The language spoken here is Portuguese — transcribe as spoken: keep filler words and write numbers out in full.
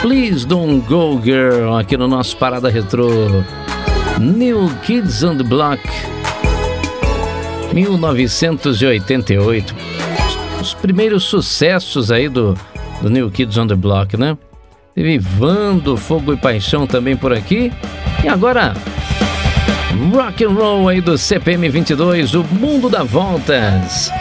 Please Don't Go Girl, aqui no nosso Parada Retrô. New Kids on the Block, mil novecentos e oitenta e oito. Os primeiros sucessos aí do, do New Kids on the Block, né? Teve Vando, Fogo e Paixão também por aqui. E agora, rock and roll aí do C P M vinte e dois, o mundo dá voltas.